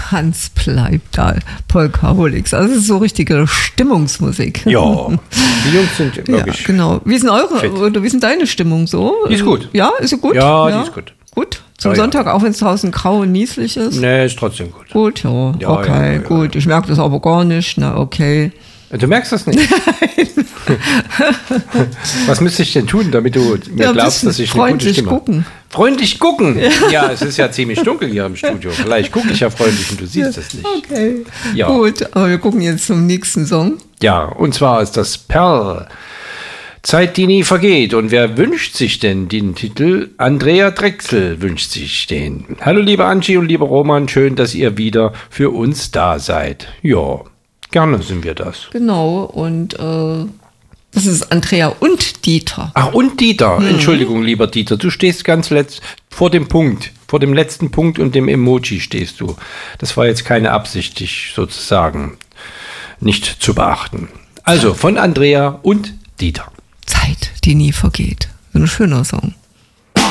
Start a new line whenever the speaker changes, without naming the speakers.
Hans bleibt da, Polkaholics. Also es ist so richtige Stimmungsmusik.
Ja, die Jungs sind wirklich.
Ja, genau. Wie ist denn deine Stimmung so?
Die ist gut.
Ja, ist sie gut?
Ja, die ist gut.
Gut. Zum Sonntag, auch wenn es draußen grau und nieselig ist?
Nee, ist trotzdem gut.
Gut, ja. Okay, gut. Ich merke das aber gar nicht. Na, okay.
Du merkst das nicht? Nein. Was müsste ich denn tun, damit du mir glaubst, dass ich eine gute Stimme habe? Freundlich gucken? Ja, es ist ja ziemlich dunkel hier im Studio. Vielleicht gucke ich ja freundlich und du siehst es nicht.
Okay,
ja.
Gut. Aber wir gucken jetzt zum nächsten Song.
Ja, und zwar ist das Perl. Zeit, die nie vergeht. Und wer wünscht sich denn den Titel? Andrea Drechsel wünscht sich den. Hallo, liebe Angie und lieber Roman. Schön, dass ihr wieder für uns da seid. Ja. Gerne sind wir das.
Genau, und das ist Andrea und Dieter.
Ach, und Dieter. Entschuldigung, lieber Dieter, du stehst ganz vor dem Punkt, vor dem letzten Punkt und dem Emoji stehst du. Das war jetzt keine Absicht, dich sozusagen nicht zu beachten. Also von Andrea und Dieter.
Zeit, die nie vergeht. So ein schöner Song.